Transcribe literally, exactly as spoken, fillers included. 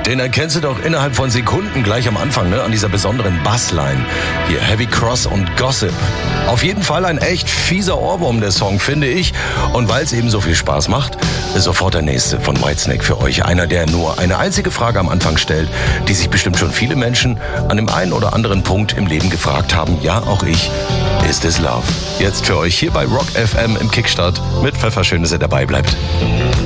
Den erkennst du doch innerhalb von Sekunden gleich am Anfang, ne? An dieser besonderen Bassline. Hier Heavy Cross und Gossip. Auf jeden Fall ein echt fieser Ohrwurm, der Song, finde ich. Und weil es eben so viel Spaß macht, ist sofort der nächste von Whitesnake für euch. Einer, der nur eine einzige Frage am Anfang stellt, die sich bestimmt schon viele Menschen an dem einen oder anderen Punkt im Leben gefragt haben. Ja, auch ich. Ist es Love? Jetzt für euch hier bei Rock F M im Kickstart mit Pfeffer. Schön, dass ihr dabei bleibt.